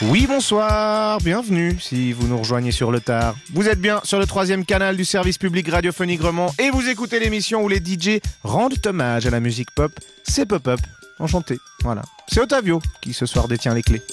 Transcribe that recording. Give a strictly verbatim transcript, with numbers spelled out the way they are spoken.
Oui, bonsoir, bienvenue si vous nous rejoignez sur le tard. Vous êtes bien sur le troisième canal du service public radiophonique Romand et vous écoutez l'émission où les D J rendent hommage à la musique pop. C'est Pop-Up, enchanté, voilà. C'est Ottavio qui ce soir détient les clés.